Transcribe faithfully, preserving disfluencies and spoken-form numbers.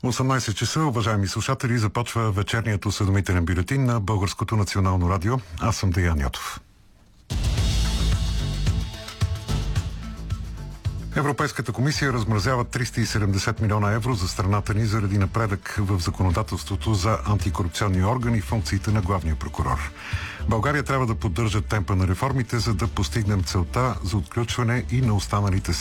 осемнайсет часа, уважаеми слушатели, започва вечерният осведомителен бюлетин на Българското национално радио. Аз съм Деян Йотов. Европейската комисия размразява триста и седемдесет милиона евро за страната ни заради напредък в законодателството за антикорупционни органи и функциите на главния прокурор. България трябва да поддържа темпа на реформите, за да постигнем целта за отключване и на останалите